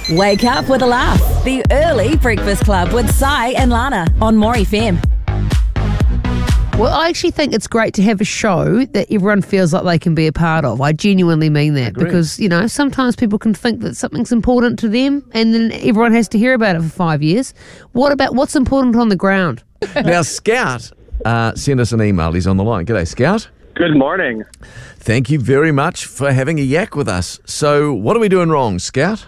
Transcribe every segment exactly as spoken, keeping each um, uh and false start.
Wake up with a laugh. The Early Breakfast Club with Sai and Lana on More F M. Well, I actually think it's great to have a show that everyone feels like they can be a part of. I genuinely mean that because, you know, sometimes people can think that something's important to them and then everyone has to hear about it for five years. What about what's important on the ground? Now, Scout uh, sent us an email. He's on the line. G'day, Scout. Good morning. Thank you very much for having a yak with us. So what are we doing wrong, Scout?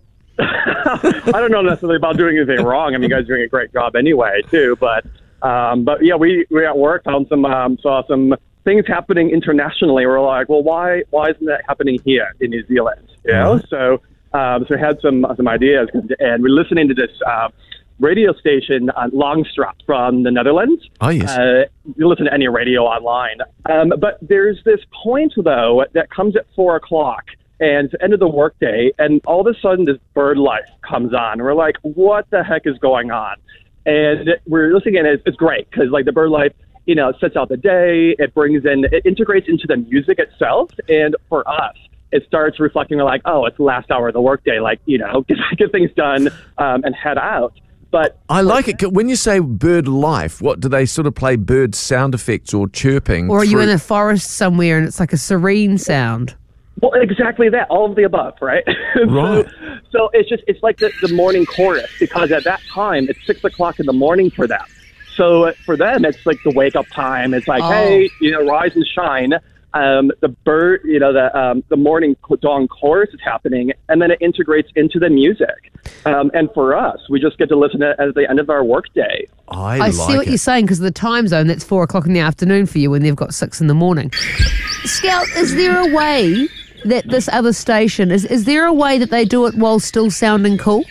I don't know necessarily about doing anything wrong. I mean, you guys are doing a great job anyway, too. But, um, but yeah, we, we at work found some, um, saw some things happening internationally. We're like, well, why why isn't that happening here in New Zealand? You know? Mm-hmm. So, um, so we had some some ideas, and we're listening to this uh, radio station on Longstrap from the Netherlands. Oh, yes. Uh, you listen to any radio online. Um, but there's this point, though, that comes at four o'clock. And it's the end of the workday, and all of a sudden this bird life comes on. And we're like, what the heck is going on? And we're listening, and it's, it's great because, like, the bird life, you know, sets out the day. It brings in, it integrates into the music itself. And for us, it starts reflecting like, oh, it's the last hour of the workday. Like, you know, get, get things done um, and head out. But I like it. When you say bird life, what do they sort of play bird sound effects or chirping? Or are you through- in a forest somewhere and it's like a serene sound? Well, exactly that. All of the above, right? Right. so, so it's just, it's like the, the morning chorus, because at that time, it's six o'clock in the morning for them. So for them, it's like the wake up time. It's like, oh. hey, you know, rise and shine. Um, the bird, you know, the um, the morning dawn chorus is happening, and then it integrates into the music. Um, and for us, we just get to listen to it at the end of our workday. I, I like see what it. you're saying because of the time zone, that's four o'clock in the afternoon for you when they've got six in the morning. Scout, is there a way that this other station, is, is there a way that they do it while still sounding cool?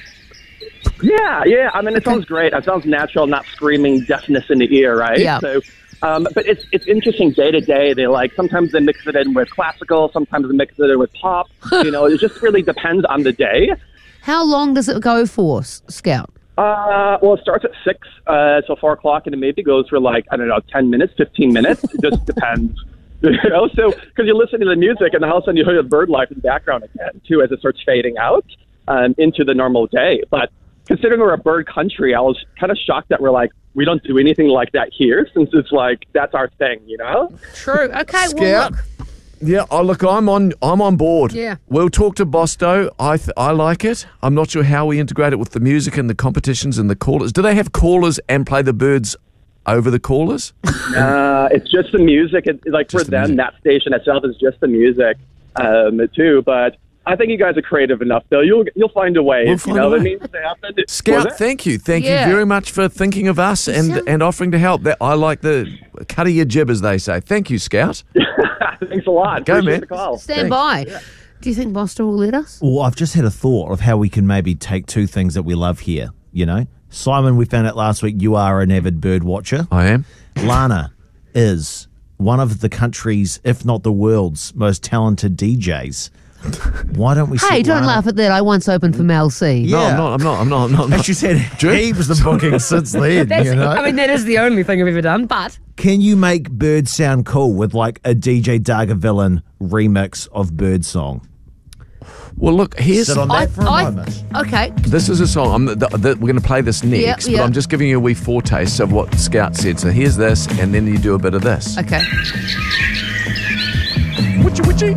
Yeah, yeah. I mean, it sounds great. It sounds natural, not screaming deafness in the ear, right? Yeah. So, um, but it's it's interesting day to day. They like sometimes they mix it in with classical, sometimes they mix it in with pop. You know, it just really depends on the day. How long does it go for, S- Scout? Uh, well, it starts at six, uh, so four o'clock, and it maybe goes for like I don't know, ten minutes, fifteen minutes. It just depends. You know, so because you're listening to the music, and then all of a sudden you hear the bird life in the background again too, as it starts fading out um, into the normal day. But considering we're a bird country, I was kind of shocked that we're like, we don't do anything like that here, since it's like, that's our thing, you know? True. Okay, Scout. well, look. Yeah, oh, look, I'm on I'm on board. Yeah. We'll talk to Bosto. I th- I like it. I'm not sure how we integrate it with the music and the competitions and the callers. Do they have callers and play the birds over the callers? Uh, it's just the music. It, like Just for the them, music. that station itself is just the music um, too. But I think you guys are creative enough, Bill. You'll you'll find a way. We'll if, you find know a what I way. mean? To happen. Scout, Was it? thank you. Thank Yeah. you very much for thinking of us and, sound- and offering to help. That I like the cut of your jib, as they say. Thank you, Scout. Thanks a lot. Go, Appreciate man. the call. Stand by. Do you think Boston will let us? Well, I've just had a thought of how we can maybe take two things that we love here, you know? Simon, we found out last week you are an avid bird watcher. I am. Lana is one of the country's, if not the world's, most talented D Js. Why don't we Hey, sit don't Lana- laugh at that. I once opened for Mel C. No, Yeah. I'm not. I'm not. I'm not. I'm not. I'm And not. she said Drew? heaps of bookings since then, you know? I mean, that is the only thing I've ever done, but... Can you make Bird sound cool with like a D J Darga Villain remix of Bird song? Well, look. Here's Sit on I, that for a I, moment. okay. this is a song. I'm, the, the, we're going to play this next, Yeah, yeah. but I'm just giving you a wee foretaste of what Scout said. So here's this, and then you do a bit of this. Okay. Witchy, witchy.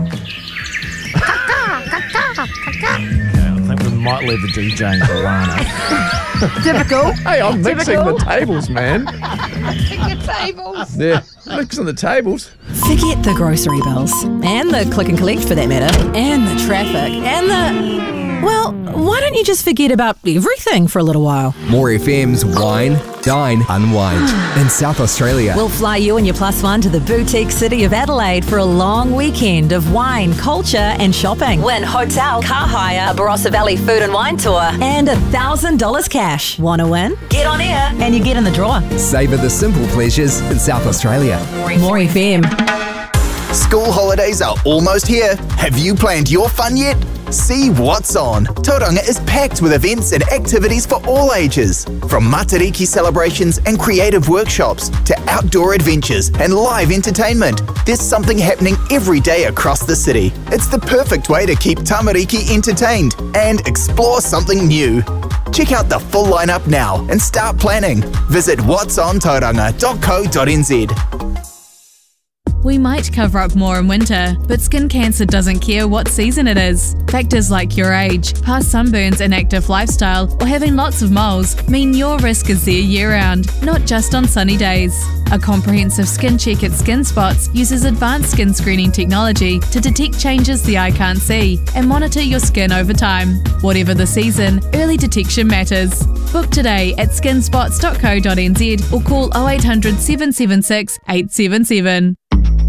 Okay, I think we might leave the DJing to Lana. Typical. Hey, I'm mixing Typical. the tables, man. Your tables. Yeah, mixing the tables. Forget the grocery bills and the click and collect for that matter, and the traffic and the... Well, why don't you just forget about everything for a little while? More F M's Wine, Dine, Unwind in South Australia. We'll fly you and your plus one to the boutique city of Adelaide for a long weekend of wine, culture and shopping. Win hotel, car hire, a Barossa Valley food and wine tour, and one thousand dollars cash. Want to win? Get on air and you get in the draw. Savour the simple pleasures in South Australia. More F M. School holidays are almost here. Have you planned your fun yet? See what's on. Tauranga is packed with events and activities for all ages. From Matariki celebrations and creative workshops to outdoor adventures and live entertainment, there's something happening every day across the city. It's the perfect way to keep tamariki entertained and explore something new. Check out the full lineup now and start planning. Visit whats on tauranga dot co dot n z. We might cover up more in winter, but skin cancer doesn't care what season it is. Factors like your age, past sunburns, and active lifestyle, or having lots of moles mean your risk is there year-round, not just on sunny days. A comprehensive skin check at Skin Spots uses advanced skin screening technology to detect changes the eye can't see and monitor your skin over time. Whatever the season, early detection matters. Book today at skin spots dot co dot n z or call oh eight hundred, seven seven six, eight seven seven.